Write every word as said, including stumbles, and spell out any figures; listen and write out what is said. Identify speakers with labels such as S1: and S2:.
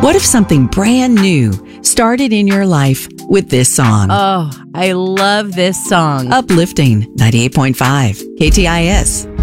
S1: What if something brand new started in your life with this song?
S2: Oh, I love this song.
S1: Uplifting ninety-eight point five K T I S.